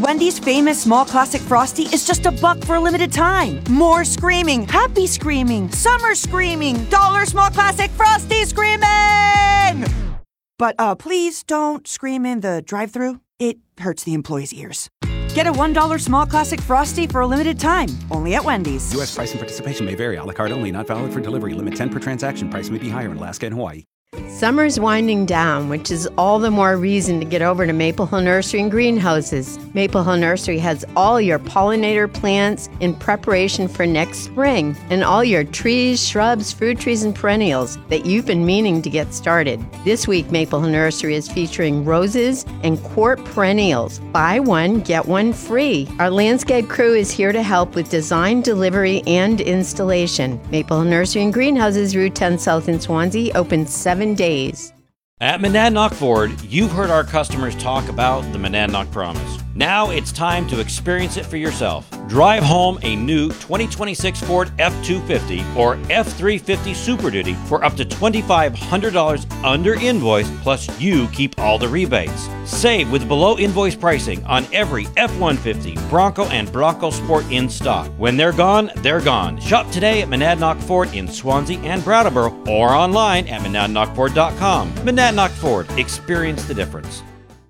Wendy's famous small classic Frosty is just $1 for a limited time. More screaming, happy screaming, summer screaming, dollar small classic Frosty screaming! But please don't scream in the drive-thru. It hurts the employees' ears. Get a $1 small classic Frosty for a limited time, only at Wendy's. U.S. price and participation may vary. A la carte only. Not valid for delivery. Limit 10 per transaction. Price may be higher in Alaska and Hawaii. Summer's winding down, which is all the more reason to get over to Maple Hill Nursery and Greenhouses. Maple Hill Nursery has all your pollinator plants in preparation for next spring, and all your trees, shrubs, fruit trees, and perennials that you've been meaning to get started. This week, Maple Hill Nursery is featuring roses and quart perennials. Buy one, get one free. Our landscape crew is here to help with design, delivery, and installation. Maple Hill Nursery and Greenhouses, Route 10 South in Swansea, open 7 days. At Monadnock Ford, you've heard our customers talk about the Monadnock Promise. Now it's time to experience it for yourself. Drive home a new 2026 Ford F-250 or F-350 Super Duty for up to $2,500 under invoice, plus you keep all the rebates. Save with below invoice pricing on every F-150, Bronco, and Bronco Sport in stock. When they're gone, they're gone. Shop today at Monadnock Ford in Swansea and Brattleboro or online at monadnockford.com. Monadnock Ford. Experience the difference.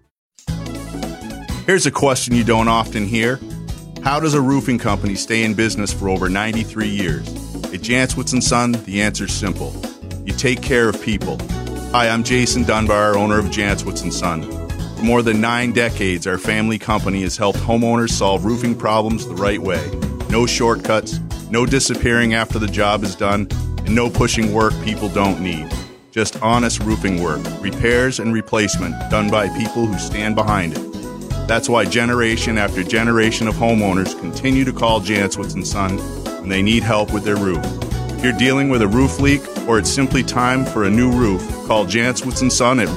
Here's a question you don't often hear. How does a roofing company stay in business for over 93 years? At Jantzwitz & Son, the answer's simple. You take care of people. Hi, I'm Jason Dunbar, owner of Jantzwitz & Son. For more than 9 decades, our family company has helped homeowners solve roofing problems the right way. No shortcuts, no disappearing after the job is done, and no pushing work people don't need. Just honest roofing work, repairs and replacement done by people who stand behind it. That's why generation after generation of homeowners continue to call Jantzwitz & Son when they need help with their roof. If you're dealing with a roof leak or it's simply time for a new roof, call Jantzwitz & Son at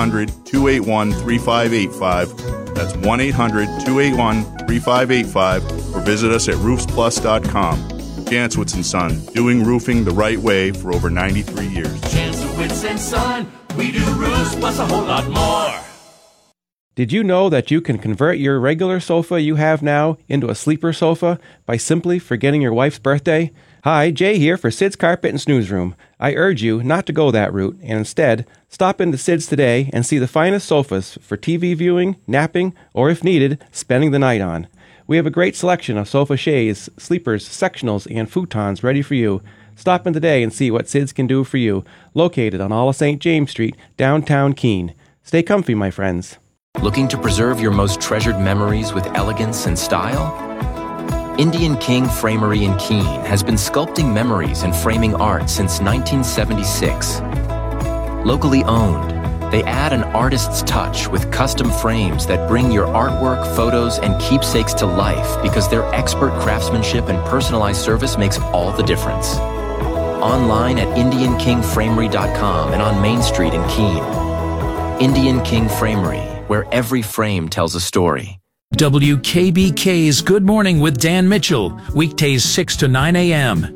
1-800-281-3585. That's 1-800-281-3585 or visit us at roofsplus.com. Jantzwitz & Son, doing roofing the right way for over 93 years. Jantzwitz & Son, we do roofs plus a whole lot more. Did you know that you can convert your regular sofa you have now into a sleeper sofa by simply forgetting your wife's birthday? Hi, Jay here for Sid's Carpet and Snooze Room. I urge you not to go that route and instead stop into Sid's today and see the finest sofas for TV viewing, napping, or if needed, spending the night on. We have a great selection of sofa shades, sleepers, sectionals, and futons ready for you. Stop in today and see what Sid's can do for you. Located on all of St. James Street, downtown Keene. Stay comfy, my friends. Looking to preserve your most treasured memories with elegance and style? Indian King Framery in Keene has been sculpting memories and framing art since 1976. Locally owned, they add an artist's touch with custom frames that bring your artwork, photos, and keepsakes to life because their expert craftsmanship and personalized service makes all the difference. Online at IndianKingFramery.com and on Main Street in Keene. Indian King Framery, where every frame tells a story. WKBK's Good Morning with Dan Mitchell, weekdays 6 to 9 a.m.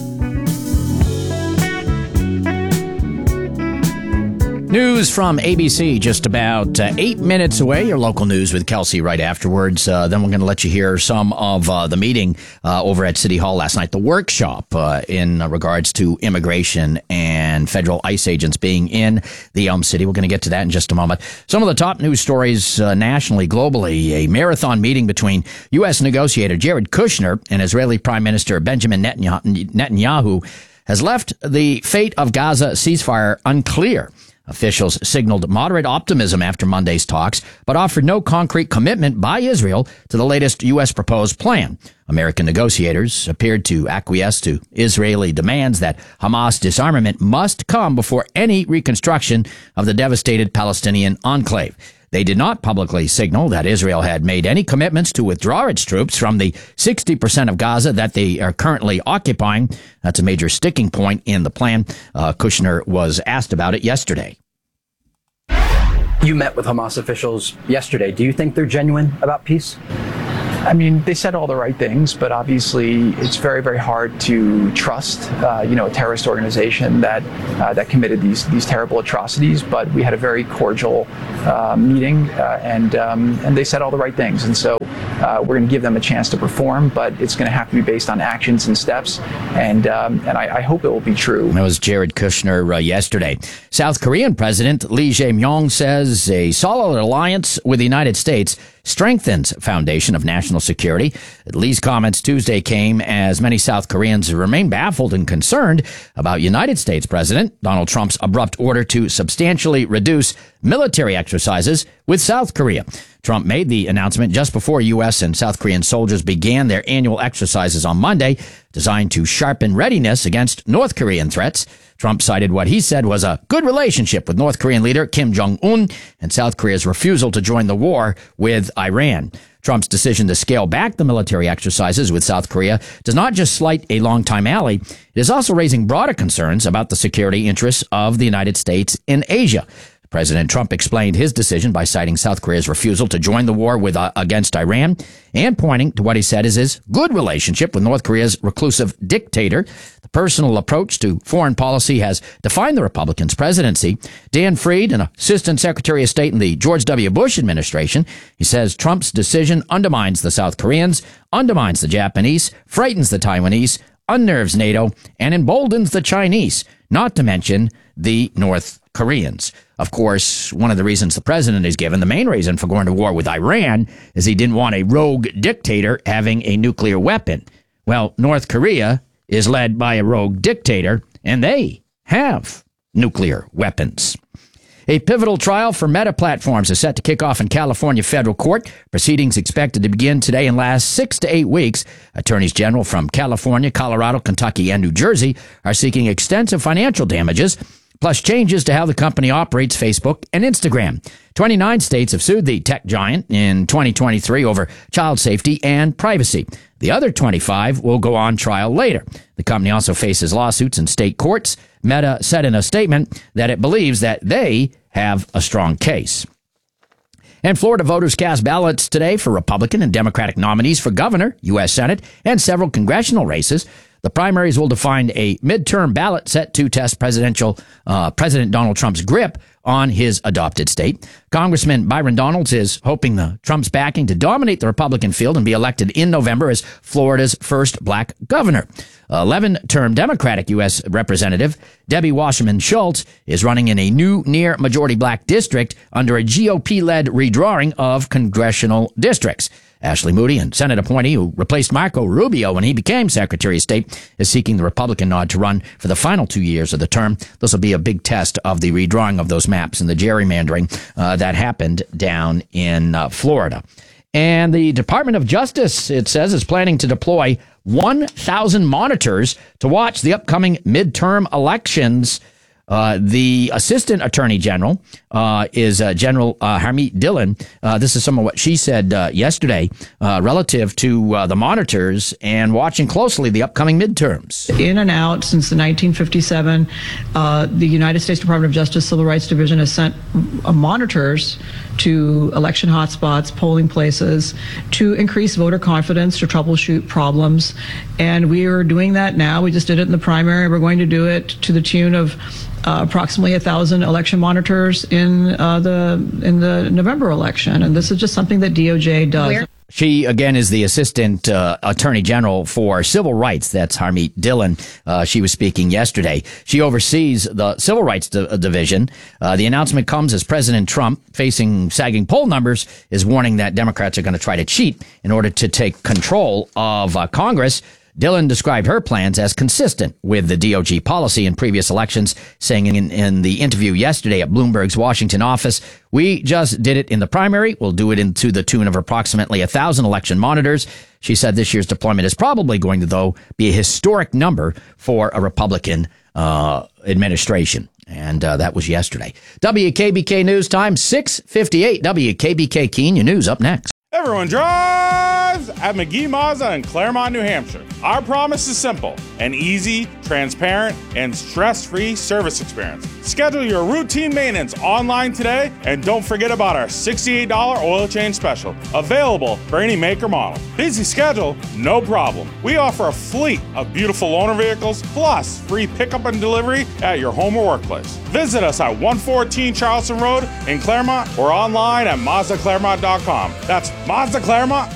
News from ABC just about 8 minutes away. Your local news with Kelsey right afterwards. Then we're going to let you hear some of the meeting over at City Hall last night, the workshop in regards to immigration and federal ICE agents being in the Elm City. We're going to get to that in just a moment. Some of the top news stories nationally, globally, a marathon meeting between U.S. negotiator Jared Kushner and Israeli Prime Minister Benjamin Netanyahu has left the fate of Gaza ceasefire unclear. Officials signaled moderate optimism after Monday's talks, but offered no concrete commitment by Israel to the latest U.S. proposed plan. American negotiators appeared to acquiesce to Israeli demands that Hamas disarmament must come before any reconstruction of the devastated Palestinian enclave. They did not publicly signal that Israel had made any commitments to withdraw its troops from the 60% of Gaza that they are currently occupying. That's a major sticking point in the plan. Kushner was asked about it yesterday. You met with Hamas officials yesterday. Do you think they're genuine about peace? I mean, they said all the right things, but obviously it's very, very hard to trust, a terrorist organization that committed these terrible atrocities. But we had a very cordial meeting, and they said all the right things. And so we're going to give them a chance to perform, but it's going to have to be based on actions and steps. And I hope it will be true. That was Jared Kushner yesterday. South Korean President Lee Jae-myung says a solid alliance with the United States strengthens foundation of national security. Lee's comments Tuesday came as many South Koreans remain baffled and concerned about United States President Donald Trump's abrupt order to substantially reduce military exercises with South Korea. Trump made the announcement just before U.S. and South Korean soldiers began their annual exercises on Monday, designed to sharpen readiness against North Korean threats. Trump cited what he said was a good relationship with North Korean leader Kim Jong-un and South Korea's refusal to join the war with Iran. Trump's decision to scale back the military exercises with South Korea does not just slight a longtime ally, it is also raising broader concerns about the security interests of the United States in Asia. President Trump explained his decision by citing South Korea's refusal to join the war against Iran and pointing to what he said is his good relationship with North Korea's reclusive dictator. The personal approach to foreign policy has defined the Republicans' presidency. Dan Fried, an assistant secretary of state in the George W. Bush administration, he says Trump's decision undermines the South Koreans, undermines the Japanese, frightens the Taiwanese, unnerves NATO, and emboldens the Chinese, not to mention the North Koreans. Of course, one of the reasons the president is given, the main reason for going to war with Iran, is he didn't want a rogue dictator having a nuclear weapon. Well, North Korea is led by a rogue dictator, and they have nuclear weapons. A pivotal trial for Meta Platforms is set to kick off in California federal court. Proceedings expected to begin today and last 6 to 8 weeks. Attorneys general from California, Colorado, Kentucky, and New Jersey are seeking extensive financial damages, plus changes to how the company operates Facebook and Instagram. 29 states have sued the tech giant in 2023 over child safety and privacy. The other 25 will go on trial later. The company also faces lawsuits in state courts. Meta said in a statement that it believes that they have a strong case. And Florida voters cast ballots today for Republican and Democratic nominees for governor, U.S. Senate, and several congressional races. The primaries will define a midterm ballot set to test President Donald Trump's grip on his adopted state. Congressman Byron Donalds is hoping the Trump's backing to dominate the Republican field and be elected in November as Florida's first black governor. 11-term Democratic U.S. Representative Debbie Wasserman Schultz is running in a new near-majority black district under a GOP-led redrawing of congressional districts. Ashley Moody, a Senate appointee who replaced Marco Rubio when he became Secretary of State, is seeking the Republican nod to run for the final 2 years of the term. This will be a big test of the redrawing of those maps and the gerrymandering that happened down in Florida. And the Department of Justice, it says, is planning to deploy 1,000 monitors to watch the upcoming midterm elections. The Assistant Attorney General is General Harmeet Dillon. This is some of what she said yesterday relative to the monitors and watching closely the upcoming midterms. In and out since the 1957, the United States Department of Justice Civil Rights Division has sent monitors to election hotspots, polling places, to increase voter confidence, to troubleshoot problems. And we are doing that now. We just did it in the primary. We're going to do it to the tune of approximately 1,000 election monitors in the November election. And this is just something that DOJ does. She, again, is the Assistant Attorney General for Civil Rights. That's Harmeet Dillon. She was speaking yesterday. She oversees the Civil Rights Division. The announcement comes as President Trump, facing sagging poll numbers, is warning that Democrats are going to try to cheat in order to take control of Congress. Dillon described her plans as consistent with the DOJ policy in previous elections, saying in the interview yesterday at Bloomberg's Washington office, "We just did it in the primary. We'll do it to the tune of approximately 1,000 election monitors." She said this year's deployment is probably going to, though, be a historic number for a Republican administration. And that was yesterday. WKBK News Time, 6:58. WKBK Keene, your news up next. Everyone drives at McGee Mazda in Claremont, New Hampshire. Our promise is simple: an easy, transparent, and stress-free service experience. Schedule your routine maintenance online today, and don't forget about our $68 oil change special, available for any make or model. Busy schedule? No problem. We offer a fleet of beautiful loaner vehicles, plus free pickup and delivery at your home or workplace. Visit us at 114 Charleston Road in Claremont or online at MazdaClaremont.com. That's Mazda Claremont